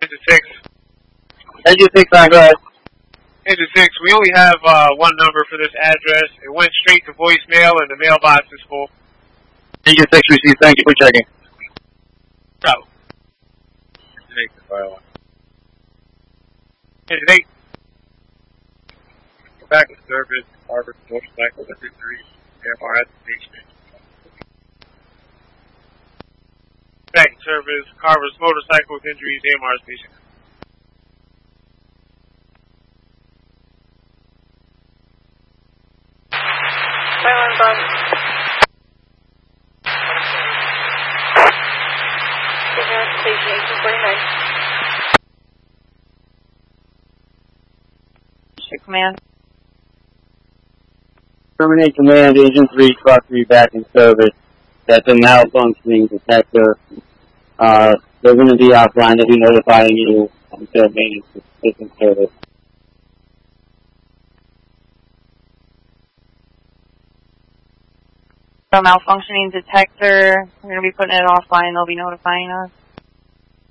Engine 6. Engine 6, go ahead. Engine 6, we only have one number for this address. It went straight to voicemail and the mailbox is full. Engine 6 received, thank you for checking. So. Engine 8. Go back to service, Harvard motorcycle, number 3, MR at the station. Back in service, Carver's motorcycle with injuries, AMR station. Silence on. Station 1849. Command. Terminate command, Agent 3, Truck 3 back in service. That's a malfunctioning detector. They're going to be offline. They'll be notifying you until maintenance is in service. A malfunctioning detector. We're going to be putting it offline. They'll be notifying us.